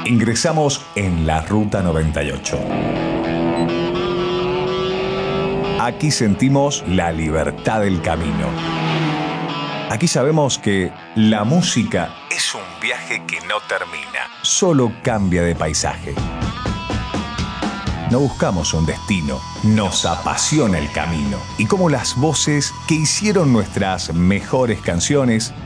Ingresamos en la Ruta 98. Aquí sentimos la libertad del camino. Aquí sabemos que la música es un viaje que no termina, solo cambia de paisaje. No buscamos un destino, nos apasiona el camino y cómo las voces que hicieron nuestras mejores canciones